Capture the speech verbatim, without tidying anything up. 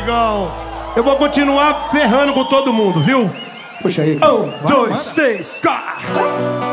amigão. Eu vou continuar ferrando com todo mundo, viu? Puxa aí. Um, dois, três, quatro.